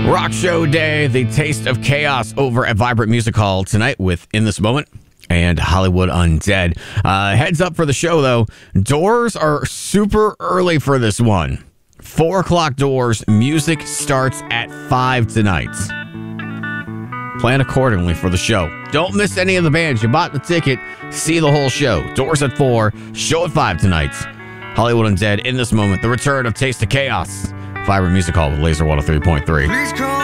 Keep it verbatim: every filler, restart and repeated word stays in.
Rock Show Day, the Taste of Chaos over at Vibrant Music Hall tonight with In This Moment and Hollywood Undead. Uh, heads up for the show, though. Doors are super early for this one. Four o'clock doors. Music starts at five tonight. Plan accordingly for the show. Don't miss any of the bands. You bought the ticket. See the whole show. Doors at four. Show at five tonight. Hollywood Undead, In This Moment. The return of Taste of Chaos. Vibrant Music Hall with Laser one oh three point three.